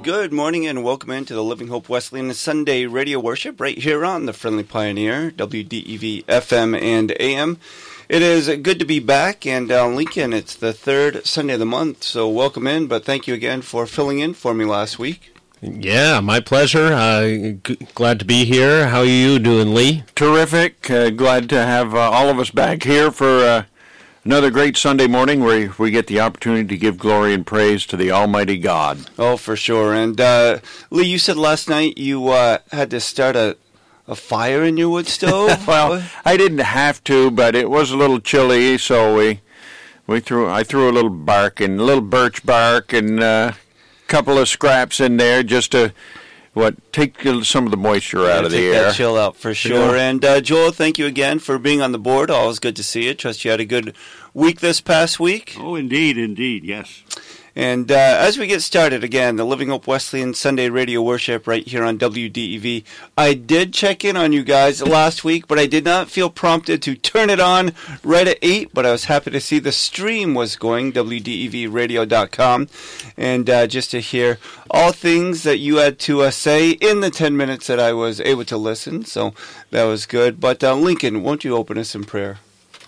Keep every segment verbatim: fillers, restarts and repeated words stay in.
Good morning and welcome into the Living Hope Wesleyan Sunday radio worship right here on the Friendly Pioneer, W D E V F M and A M. It is good to be back, and uh, Lincoln, it's the third Sunday of the month, so welcome in, but thank you again for filling in for me last week. Yeah, my pleasure. Uh, g- glad to be here. How are you doing, Lee? Terrific. Uh, glad to have uh, all of us back here for uh, another great Sunday morning where we get the opportunity to give glory and praise to the Almighty God. Oh, for sure. And uh, Lee, you said last night you uh, had to start a, a fire in your wood stove? Well, I didn't have to, but it was a little chilly, so we we threw I threw a little bark and a little birch bark and uh, a couple of scraps in there just to what take some of the moisture out yeah, of the take air. That chill out for sure. Yeah. And uh, Joel, thank you again for being on the board. Always good to see you. Trust you had a good week this past week. Oh, indeed, indeed, yes. And uh, as we get started, again, the Living Hope Wesleyan Sunday Radio Worship right here on W D E V. I did check in on you guys last week, but I did not feel prompted to turn it on right at eight, but I was happy to see the stream was going, W D E V radio dot com, and uh, just to hear all things that you had to uh, say in the ten minutes that I was able to listen, so that was good. But uh, Lincoln, won't you open us in prayer?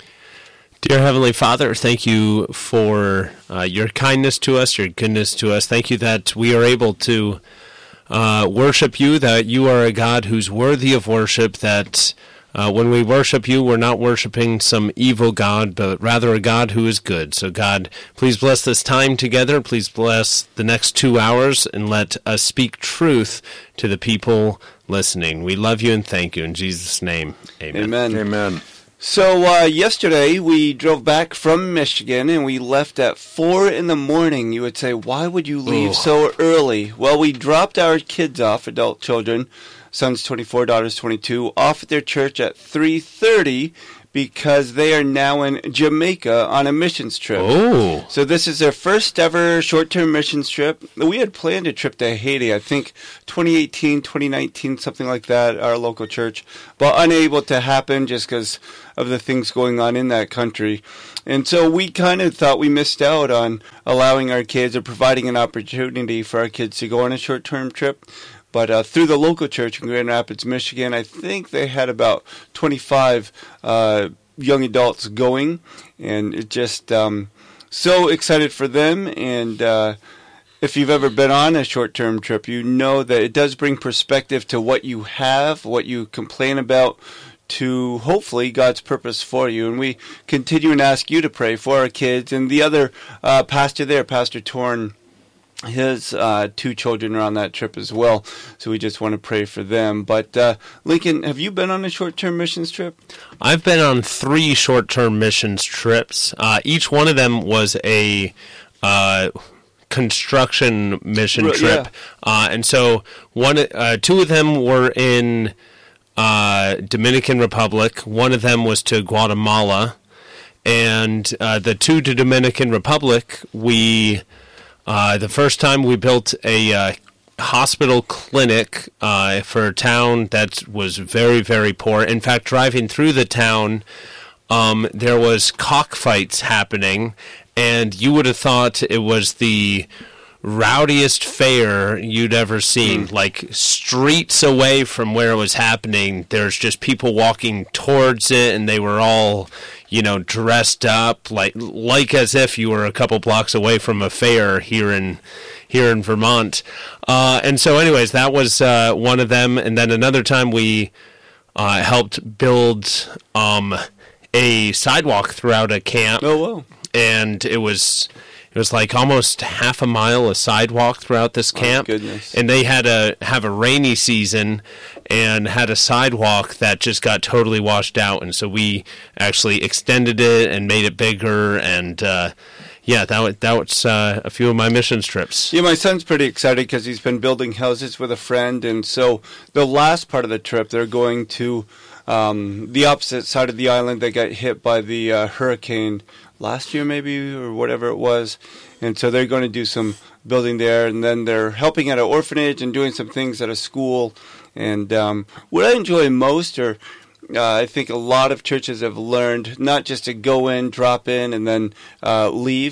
Dear Heavenly Father, thank you for uh, your kindness to us, your goodness to us. Thank you that we are able to uh, worship you, that you are a God who's worthy of worship, that uh, when we worship you, we're not worshiping some evil God, but rather a God who is good. So God, please bless this time together. Please bless the next two hours and let us speak truth to the people listening. We love you and thank you. In Jesus' name, amen. Amen. Amen. So uh, yesterday we drove back from Michigan and we left at four in the morning. You would say, why would you leave Ooh. so early? Well, we dropped our kids off, adult children, son's twenty-four, daughter's twenty-two, off at their church at three thirty because they are now in Jamaica on a missions trip. Oh. So this is their first ever short-term missions trip. We had planned a trip to Haiti, I think twenty eighteen, twenty nineteen, something like that, our local church, but unable to happen just because of the things going on in that country. And so we kind of thought we missed out on allowing our kids or providing an opportunity for our kids to go on a short-term trip. But uh, through the local church in Grand Rapids, Michigan, I think they had about twenty-five uh, young adults going. And it just um, so excited for them. And uh, if you've ever been on a short-term trip, you know that it does bring perspective to what you have, what you complain about, to hopefully God's purpose for you. And we continue and ask you to pray for our kids. And the other uh, pastor there, Pastor Torn, his uh, two children are on that trip as well. So we just want to pray for them. But uh, Lincoln, have you been on a short-term missions trip? I've been on three short-term missions trips. Uh, each one of them was a uh, construction mission R- trip. yeah. Uh, and so one, uh, two of them were in Uh, Dominican Republic. One of them was to Guatemala, and uh, the two to Dominican Republic, we uh, the first time we built a uh, hospital clinic uh, for a town that was very, very poor. In fact, driving through the town, um, there was cockfights happening, and you would have thought it was the rowdiest fair you'd ever seen. Mm. Like streets away from where it was happening, there's just people walking towards it, and they were all, you know, dressed up like like as if you were a couple blocks away from a fair here in here in Vermont. Uh, and so, anyways, that was uh, one of them. And then another time we uh, helped build um, a sidewalk throughout a camp. Oh, wow! And it was. It was like almost half a mile of sidewalk throughout this camp. Oh, goodness. And they had a have a rainy season and had a sidewalk that just got totally washed out. And so we actually extended it and made it bigger. And uh, yeah, that was, that was uh, a few of my missions trips. Yeah, my son's pretty excited because he's been building houses with a friend. And so the last part of the trip, they're going to um, the opposite side of the island that got hit by the uh, hurricane last year maybe, or whatever it was. And so they're going to do some building there, and then they're helping at an orphanage and doing some things at a school. And um, what I enjoy most, or uh, I think a lot of churches have learned, not just to go in, drop in, and then uh, leave,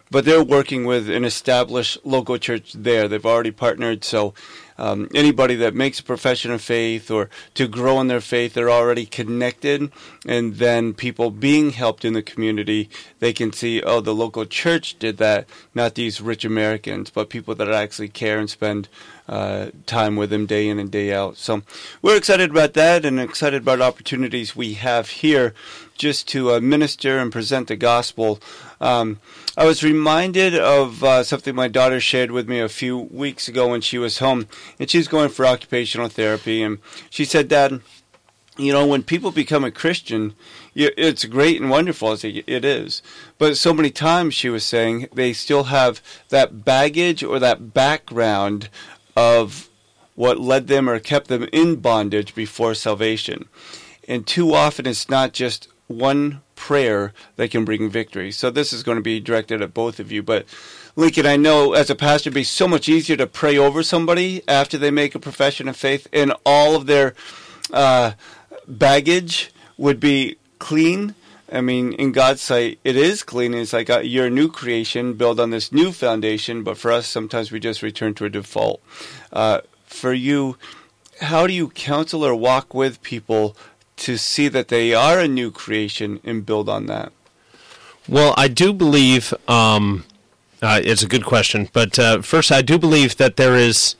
but they're working with an established local church there. They've already partnered, so um, anybody that makes a profession of faith or to grow in their faith, they're already connected, and then people being helped in the community, they can see, oh, the local church did that, not these rich Americans, but people that actually care and spend uh, time with them day in and day out. So we're excited about that and excited about opportunities we have here just to uh, minister and present the gospel. Um, I was reminded of uh, something my daughter shared with me a few weeks ago when she was home, and she's going for occupational therapy, and she said, Dad, you know, when people become a Christian, it's great and wonderful, as it is. But so many times, she was saying, they still have that baggage or that background of what led them or kept them in bondage before salvation. And too often, it's not just one prayer that can bring victory. So this is going to be directed at both of you. But Lincoln, I know as a pastor, it'd be so much easier to pray over somebody after they make a profession of faith, and all of their uh, baggage would be clean. I mean, in God's sight, it is clean. It's like a, you're a new creation, built on this new foundation. But for us, sometimes we just return to a default. Uh, for you, how do you counsel or walk with people to see that they are a new creation and build on that? Well, I do believe, um, uh, it's a good question, but uh, first I do believe that there is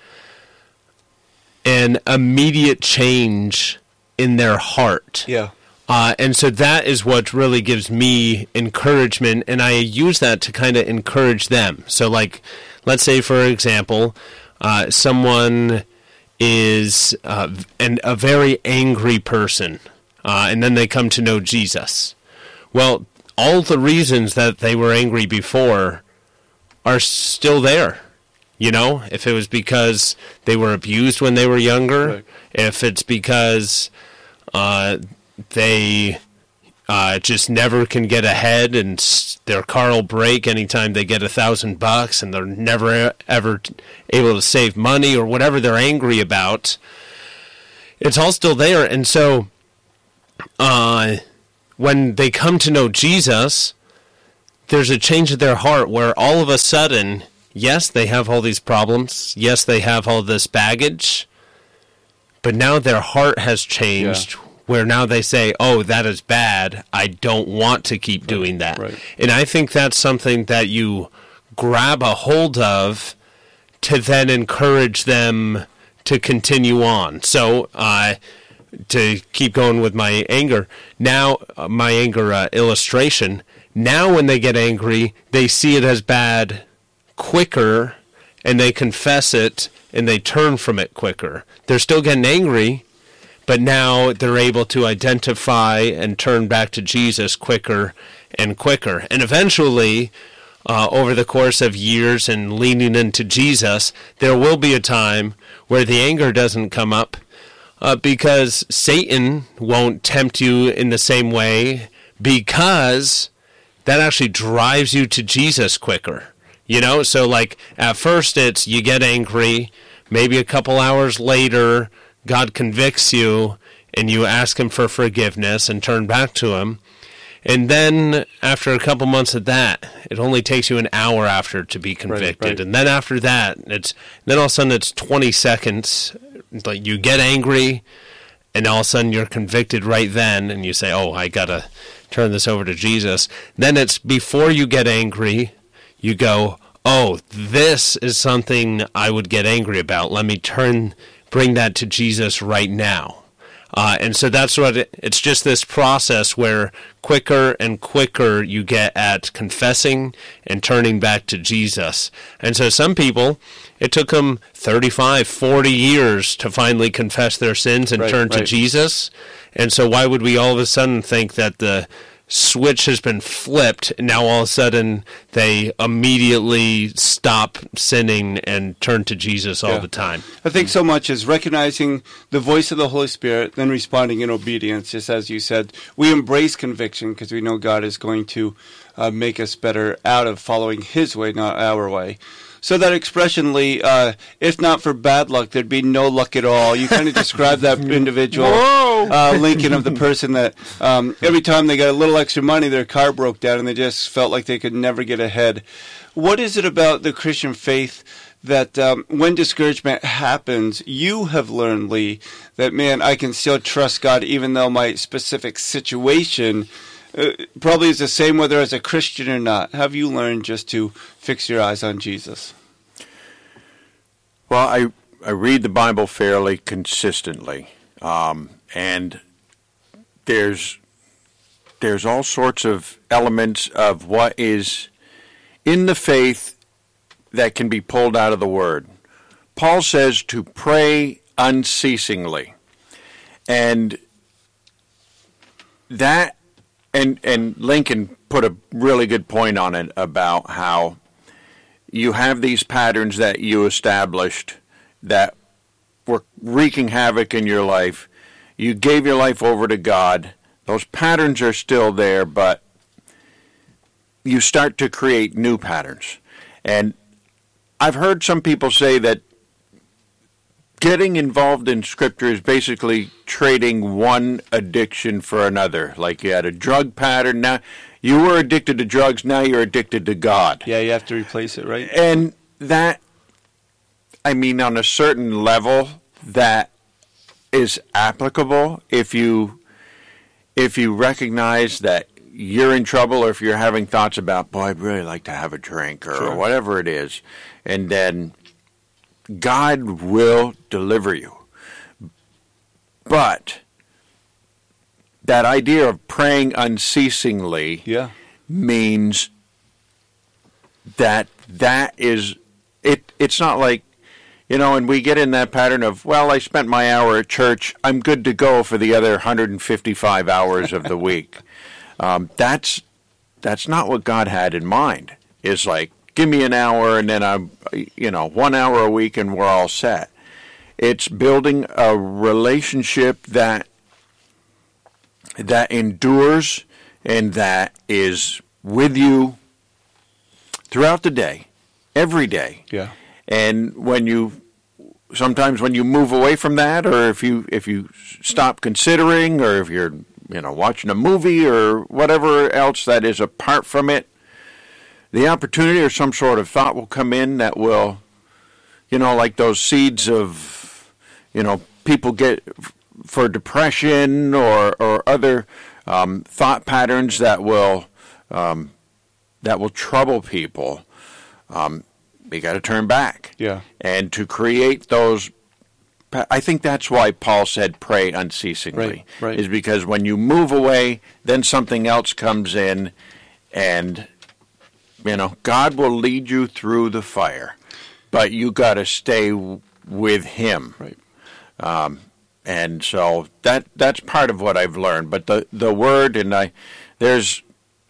an immediate change in their heart. Yeah. Uh, and so that is what really gives me encouragement, and I use that to kind of encourage them. So like, let's say, for example, uh, someone is uh, an, a very angry person, uh, and then they come to know Jesus. Well, all the reasons that they were angry before are still there. You know, if it was because they were abused when they were younger, right. If it's because uh, they uh, just never can get ahead and their car will break anytime they get a thousand bucks and they're never ever able to save money or whatever they're angry about, it's all still there. And so uh, when they come to know Jesus, there's a change of their heart where all of a sudden, yes, they have all these problems. Yes, they have all this baggage. But now their heart has changed, yeah. Where now they say, oh, that is bad. I don't want to keep doing that. Right. And I think that's something that you grab a hold of to then encourage them to continue on. So uh, to keep going with my anger, now uh, my anger uh, illustration, now when they get angry, they see it as bad quicker, and they confess it, and they turn from it quicker. They're still getting angry, but now they're able to identify and turn back to Jesus quicker and quicker. And eventually, uh, over the course of years and leaning into Jesus, there will be a time where the anger doesn't come up uh, because Satan won't tempt you in the same way, because that actually drives you to Jesus quicker. You know, so like at first it's you get angry, maybe a couple hours later God convicts you and you ask him for forgiveness and turn back to him. And then after a couple months of that, it only takes you an hour after to be convicted. Right, right. And then after that, it's then all of a sudden it's twenty seconds. Like you get angry and all of a sudden you're convicted right then and you say, oh, I got to turn this over to Jesus. Then it's before you get angry, you go, oh, this is something I would get angry about. Let me turn, bring that to Jesus right now. Uh, and so that's what it, it's just this process where quicker and quicker you get at confessing and turning back to Jesus. And so some people, it took them thirty-five, forty years to finally confess their sins and right, turn right. to Jesus. And so why would we all of a sudden think that the switch has been flipped, and now all of a sudden they immediately stop sinning and turn to Jesus all yeah. the time? I think so much is recognizing the voice of the Holy Spirit, then responding in obedience. Just as you said, we embrace conviction because we know God is going to uh, make us better out of following his way, not our way. So that expression, Lee, uh, if not for bad luck, there'd be no luck at all. You kind of describe that individual, uh, Lincoln, of the person that um, every time they got a little extra money, their car broke down and they just felt like they could never get ahead. what is it about the Christian faith that um, when discouragement happens, you have learned, Lee, that, man, I can still trust God even though my specific situation uh, probably is the same whether as a Christian or not? Have you learned just to fix your eyes on Jesus? Well, I, I read the Bible fairly consistently, um, and there's there's all sorts of elements of what is in the faith that can be pulled out of the Word. Paul says to pray unceasingly, and that and and Lincoln put a really good point on it about how you have these patterns that you established that were wreaking havoc in your life. You gave your life over to God. Those patterns are still there, but you start to create new patterns. And I've heard some people say that getting involved in Scripture is basically trading one addiction for another. Like you had a drug pattern, now you were addicted to drugs, now you're addicted to God. Yeah, you have to replace it, right? And that, I mean, on a certain level, that is applicable if you if you recognize that you're in trouble, or if you're having thoughts about, boy, I'd really like to have a drink, or Sure. whatever it is, and then God will deliver you. But that idea of praying unceasingly Yeah. means that that is, it. it's not like, you know, and we get in that pattern of, well, I spent my hour at church, I'm good to go for the other one hundred fifty-five hours of the week. Um, that's that's not what God had in mind. It's like, give me an hour and then I'm, you know, one hour a week and we're all set. It's building a relationship that that endures and that is with you throughout the day, every day. Yeah. And when you, sometimes when you move away from that, or if you if you stop considering, or if you're, you know, watching a movie or whatever else that is apart from it, the opportunity or some sort of thought will come in that will, you know, like those seeds of, you know, people get for depression or or other um, thought patterns that will um, that will trouble people. Um, you got to turn back. Yeah. And to create those, I think that's why Paul said pray unceasingly. Right, right. Is because when you move away, then something else comes in, and, you know, God will lead you through the fire, but you got to stay w- with Him. Right. Um, and so that that's part of what I've learned. But the, the Word, and I, there's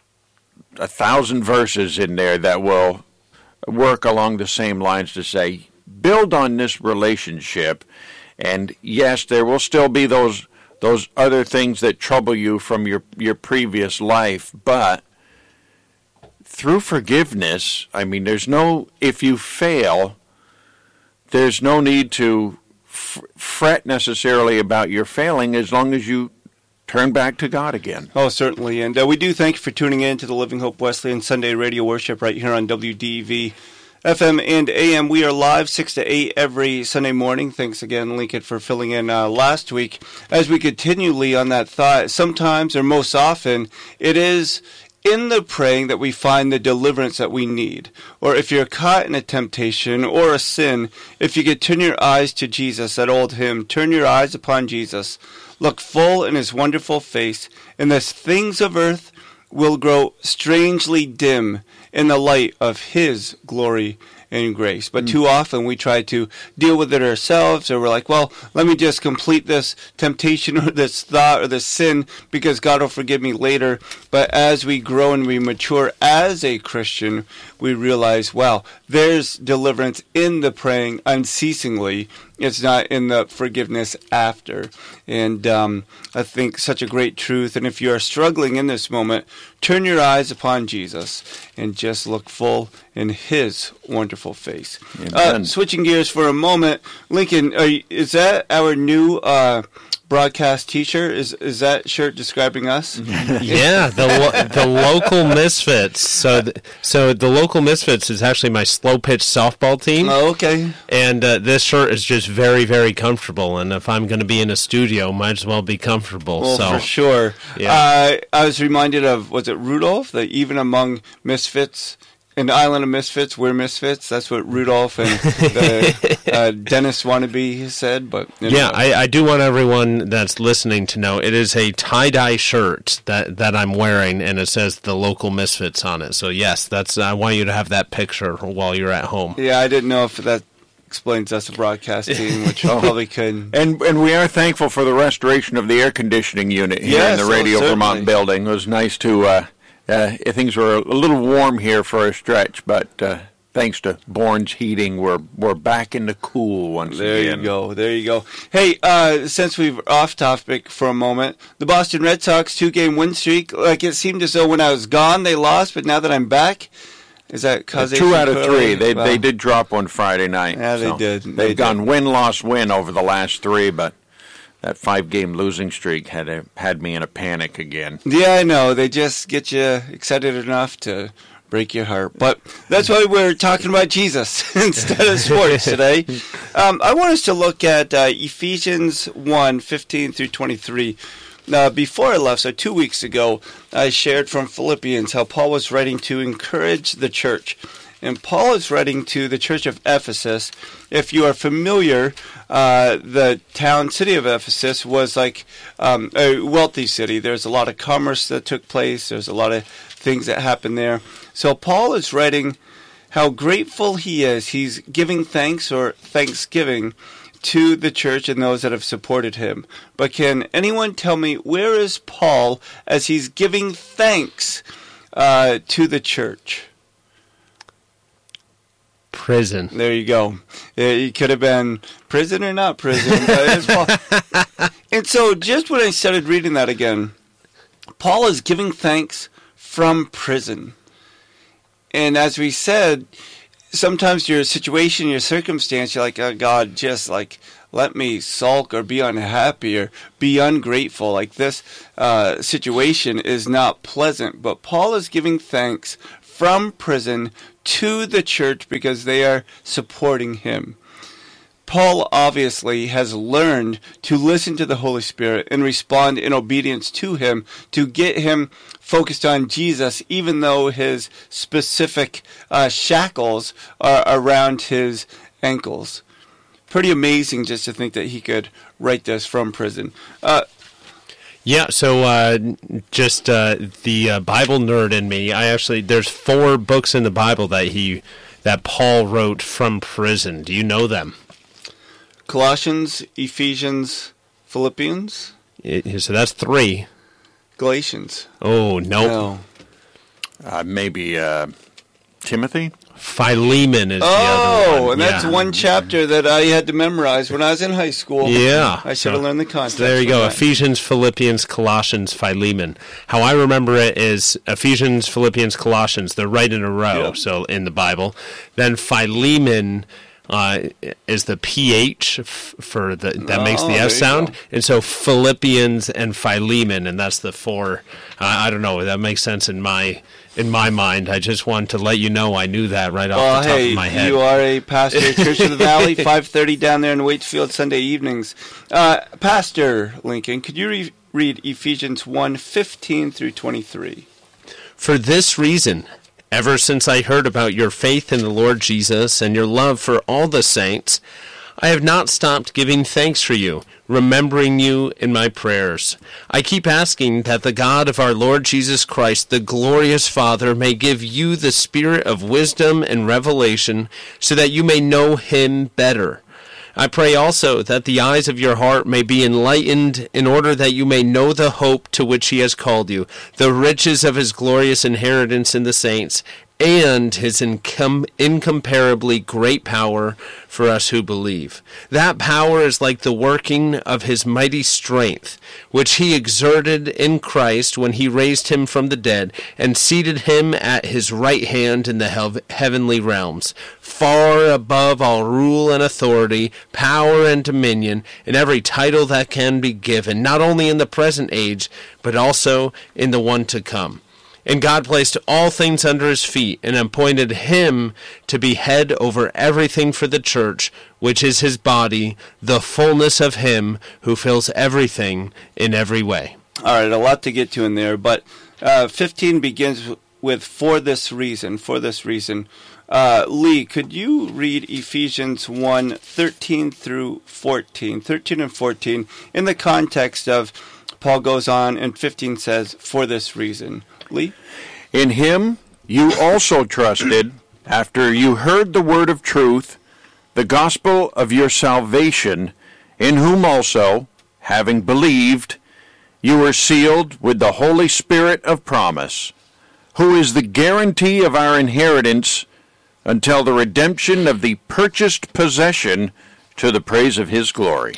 a thousand verses in there that will work along the same lines to say, build on this relationship, and yes, there will still be those those other things that trouble you from your, your previous life, but through forgiveness, I mean, there's no, if you fail, there's no need to f- fret necessarily about your failing as long as you turn back to God again. Oh, certainly. And uh, we do thank you for tuning in to the Living Hope Wesleyan Sunday Radio Worship right here on W D E V F M and A M. We are live six to eight every Sunday morning. Thanks again, Lincoln, for filling in uh, last week. As we continually on that thought, sometimes or most often, it is in the praying that we find the deliverance that we need. Or if you're caught in a temptation or a sin, if you could turn your eyes to Jesus, that old hymn, turn your eyes upon Jesus, look full in His wonderful face, and the things of earth will grow strangely dim in the light of His glory and grace. But too often we try to deal with it ourselves, or we're like, well, let me just complete this temptation or this thought or this sin because God will forgive me later. But as we grow and we mature as a Christian, we realize, wow, there's deliverance in the praying unceasingly. It's not in the forgiveness after. And um, I think such a great truth. And if you are struggling in this moment, turn your eyes upon Jesus and just look full in His wonderful face. Uh, switching gears for a moment, Lincoln, are you, is that our new uh, broadcast T-shirt. Is is that shirt describing us? Yeah, the lo- the local Misfits. So th- so the local Misfits is actually my slow pitch softball team. Oh, okay. And uh, this shirt is just very, very comfortable. And if I'm going to be in a studio, might as well be comfortable. Well, so for sure. Yeah. Uh, I was reminded of, was it Rudolph? That even among misfits, in the Island of Misfits, we're misfits. That's what Rudolph and the, uh, Dennis Wannabe said. But you know. Yeah, I, I do want everyone that's listening to know it is a tie-dye shirt that, that I'm wearing, and it says the local Misfits on it. So, yes, that's I want you to have that picture while you're at home. Yeah, I didn't know if that explains us a broadcast team, which probably could. And and we are thankful for the restoration of the air conditioning unit here Yes, in the Radio oh, Vermont certainly. building. It was nice to, uh, uh, things were a little warm here for a stretch, but uh, thanks to Bourne's Heating, we're we're back in the cool once There again. you go. There you go. Hey, uh, since we've off topic for a moment, the Boston Red Sox two-game win streak, like it seemed as though when I was gone they lost, but now that I'm back, is that Uh, causation? two out of clearly? three. They Well, they did drop on Friday night. Yeah, they so did. They've They gone did. win, loss, win over the last three, but that five-game losing streak had a, had me in a panic again. Yeah, I know. They just get you excited enough to break your heart. But that's why we're talking about Jesus instead of sports today. Um, I want us to look at uh, Ephesians one, fifteen through twenty-three. Now, before I left, so two weeks ago, I shared from Philippians how Paul was writing to encourage the church. And Paul is writing to the church of Ephesus. If you are familiar, uh, the town, city of Ephesus was like um, a wealthy city. There's a lot of commerce that took place. There's a lot of things that happened there. So Paul is writing how grateful he is. He's giving thanks or thanksgiving to the church and those that have supported him. But can anyone tell me, where is Paul as he's giving thanks uh, to the church? Prison. There you go. It could have been prison or not prison. But it's Paul. And so just when I started reading that again, Paul is giving thanks from prison. And as we said, sometimes your situation, your circumstance, you're like, oh, God, just like let me sulk or be unhappy or be ungrateful. Like this uh, situation is not pleasant. But Paul is giving thanks from prison to the church because they are supporting him. Paul obviously has learned to listen to the Holy Spirit and respond in obedience to him to get him focused on Jesus, even though his specific uh, shackles are around his ankles. Pretty amazing just to think that he could write this from prison. Uh, Yeah, so uh, just uh, the uh, Bible nerd in me, I actually, there's four books in the Bible that he, that Paul wrote from prison. Do you know them? Colossians, Ephesians, Philippians, It, so that's three. Galatians. Oh, nope. No. Uh, maybe uh, Timothy? Philemon is the other Oh, one. and that's Yeah. one chapter that I had to memorize when I was in high school. Yeah. I should have So- learned the context. So there you from go. that. Ephesians, Philippians, Colossians, Philemon. How I remember it is Ephesians, Philippians, Colossians. They're right in a row. Yep. So in the Bible, then Philemon uh, is the P H f- for the that makes Oh, the there S you sound, go. and so Philippians and Philemon, and that's the four. Uh, I don't know. That makes sense in my in my mind. I just wanted to let you know I knew that right off Well, the top hey, of my head. you are a pastor at Church of the Valley, five thirty down there in Waitsfield Sunday evenings. Uh, Pastor Lincoln, could you re- read Ephesians one, fifteen through twenty-three? For this reason, ever since I heard about your faith in the Lord Jesus and your love for all the saints, I have not stopped giving thanks for you, remembering you in my prayers. I keep asking that the God of our Lord Jesus Christ, the glorious Father, may give you the spirit of wisdom and revelation so that you may know him better. I pray also that the eyes of your heart may be enlightened in order that you may know the hope to which he has called you, the riches of his glorious inheritance in the saints, and his incom- incomparably great power for us who believe. That power is like the working of his mighty strength, which he exerted in Christ when he raised him from the dead and seated him at his right hand in the hev- heavenly realms, far above all rule and authority, power and dominion, and every title that can be given, not only in the present age, but also in the one to come. And God placed all things under his feet, and appointed him to be head over everything for the church, which is his body, the fullness of him who fills everything in every way. All right, a lot to get to in there, but uh, fifteen begins with for this reason, for this reason. Uh, Lee, could you read Ephesians one, thirteen through fourteen, thirteen and fourteen, in the context of Paul goes on and fifteen says, for this reason. Lee? In him you also trusted, after you heard the word of truth, the gospel of your salvation, in whom also, having believed, you were sealed with the Holy Spirit of promise, who is the guarantee of our inheritance until the redemption of the purchased possession to the praise of his glory.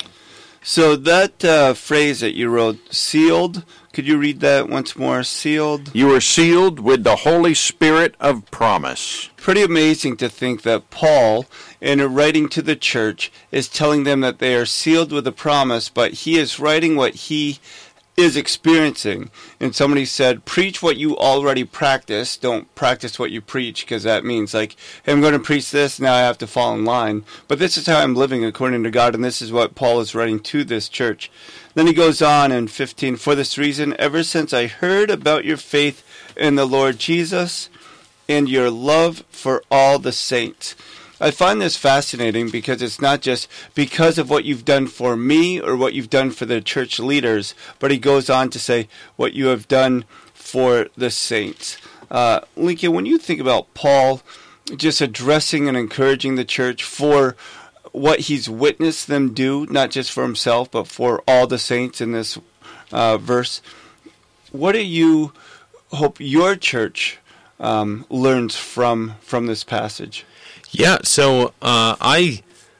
So that uh, phrase that you wrote, sealed, could you read that once more? Sealed? You were sealed with the Holy Spirit of promise. Pretty amazing to think that Paul, in writing to the church, is telling them that they are sealed with a promise, but he is writing what he is experiencing. And somebody said, preach what you already practice. Don't practice what you preach, because that means, like, hey, I'm going to preach this, now I have to fall in line. But this is how I'm living according to God, and this is what Paul is writing to this church. Then he goes on in fifteen, for this reason, ever since I heard about your faith in the Lord Jesus and your love for all the saints. I find this fascinating because it's not just because of what you've done for me or what you've done for the church leaders, but he goes on to say what you have done for the saints. Uh, Lincoln, when you think about Paul just addressing and encouraging the church for what he's witnessed them do, not just for himself, but for all the saints in this uh, verse, what do you hope your church um, learns from from this passage? Yeah, so uh, I,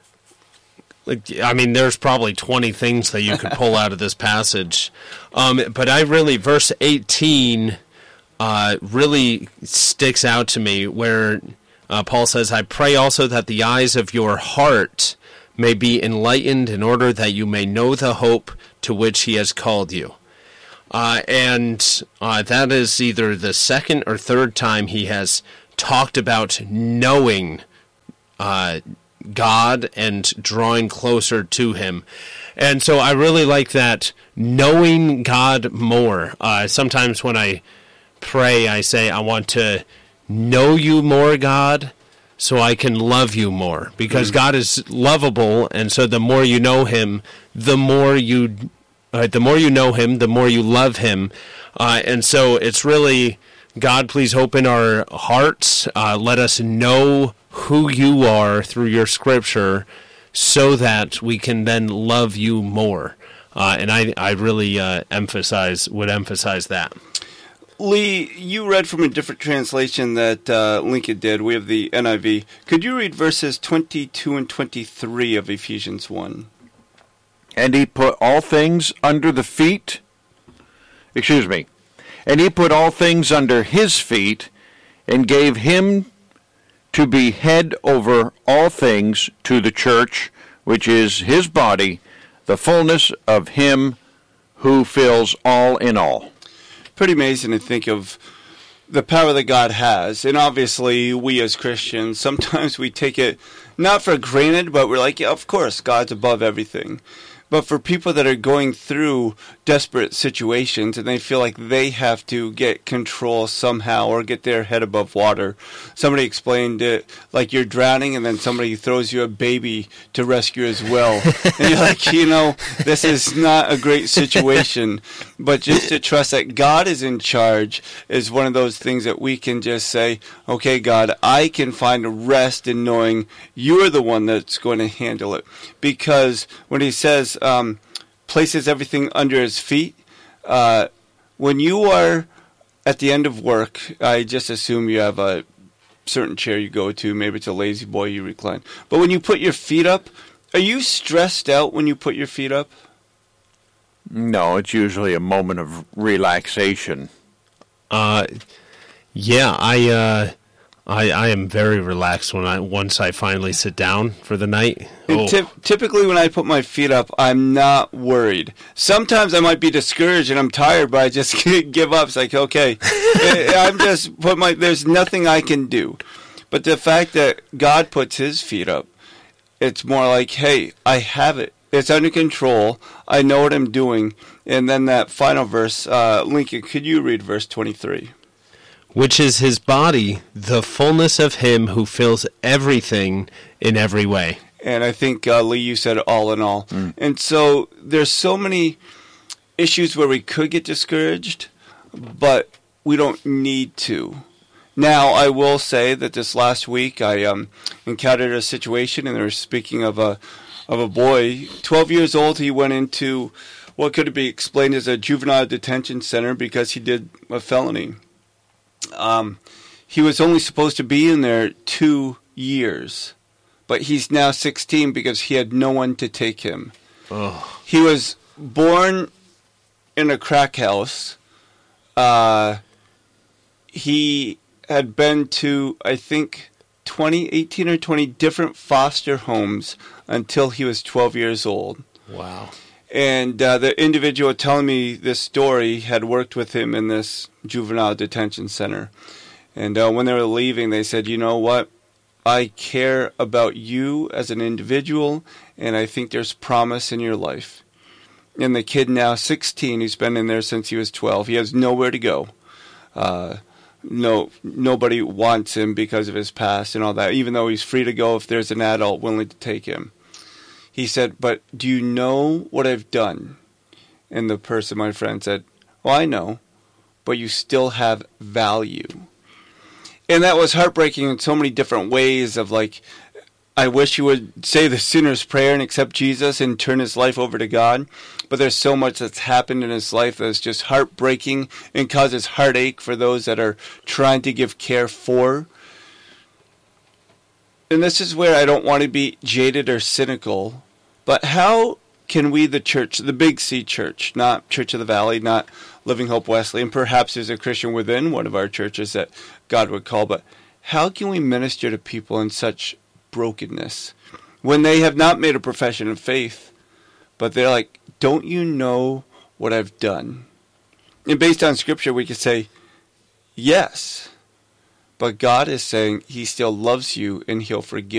like, I mean, there's probably twenty things that you could pull out of this passage, um, but I really, verse eighteen uh, really sticks out to me, where uh, Paul says, I pray also that the eyes of your heart may be enlightened, in order that you may know the hope to which he has called you. Uh, and uh, that is either the second or third time he has talked about knowing Uh, God and drawing closer to him. And so I really like that, knowing God more. Uh, sometimes when I pray, I say, I want to know you more, God, so I can love you more. Because mm. God is lovable, and so the more you know him, the more you, uh, the more you know him, the more you love him. Uh, and so it's really, God, please open our hearts. Uh, let us know who you are through your scripture, so that we can then love you more. Uh, and I, I really uh, emphasize would emphasize that. Lee, you read from a different translation that uh, Lincoln did. We have the N I V. Could you read verses twenty-two and twenty-three of Ephesians one? And he put all things under the feet, excuse me, and he put all things under his feet, and gave him to be head over all things to the church, which is his body, the fullness of him who fills all in all. Pretty amazing to think of the power that God has. And obviously, we as Christians, sometimes we take it not for granted, but we're like, yeah, of course, God's above everything. But for people that are going through desperate situations and they feel like they have to get control somehow or get their head above water. Somebody explained it like you're drowning and then somebody throws you a baby to rescue as well. And you're like, you know, this is not a great situation. But just to trust that God is in charge is one of those things that we can just say, okay, God, I can find a rest in knowing you're the one that's going to handle it. Because when he says, um, places everything under his feet, uh, when you are at the end of work, I just assume you have a certain chair you go to. Maybe it's a lazy boy you recline. But when you put your feet up, are you stressed out when you put your feet up? No, it's usually a moment of relaxation. Uh, yeah, I, uh, I, I am very relaxed when I once I finally sit down for the night. Oh. Ty- typically, when I put my feet up, I'm not worried. Sometimes I might be discouraged and I'm tired, but I just give up. It's like, okay, I'm just put my. There's nothing I can do. But the fact that God puts His feet up, it's more like, hey, I have it. It's under control. I know what I'm doing. And then that final verse, uh, Lincoln, could you read verse twenty-three? Which is His body, the fullness of Him who fills everything in every way. And I think, uh, Lee, you said all in all. Mm. And so there's so many issues where we could get discouraged, but we don't need to. Now, I will say that this last week I um, encountered a situation, and they were speaking of a of a boy, twelve years old. He went into what could be explained as a juvenile detention center because he did a felony. Um, he was only supposed to be in there two years, but he's now sixteen because he had no one to take him. Oh. He was born in a crack house. Uh, he had been to, I think, twenty, eighteen or twenty different foster homes until he was twelve years old. Wow. And uh, the individual telling me this story had worked with him in this juvenile detention center. And uh, when they were leaving, they said, you know what? I care about you as an individual, and I think there's promise in your life. And the kid now, sixteen, he's been in there since he was twelve. He has nowhere to go. Uh, no, nobody wants him because of his past and all that, even though he's free to go if there's an adult willing to take him. He said, but do you know what I've done? And the person, my friend, said, well, I know, but you still have value. And that was heartbreaking in so many different ways of like, I wish he would say the sinner's prayer and accept Jesus and turn his life over to God. But there's so much that's happened in his life that's just heartbreaking and causes heartache for those that are trying to give care for. And this is where I don't want to be jaded or cynical, but how can we, the church, the Big C church, not Church of the Valley, not Living Hope Wesley, and perhaps there's a Christian within one of our churches that God would call, but how can we minister to people in such brokenness when they have not made a profession of faith, but they're like, don't you know what I've done? And based on Scripture, we could say, yes, but God is saying He still loves you and He'll forgive